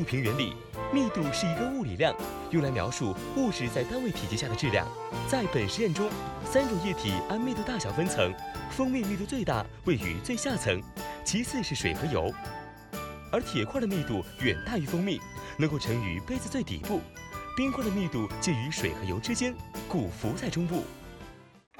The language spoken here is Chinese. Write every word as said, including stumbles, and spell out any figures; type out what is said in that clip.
度平原里，密度是一个物理量，用来描述物质在单位体积下的质量。在本实验中，三种液体按密度大小分层，蜂蜜密度最大，位于最下层，其次是水和油。而铁块的密度远大于蜂蜜，能够沉于杯子最底部；冰块的密度介于水和油之间，故浮在中部。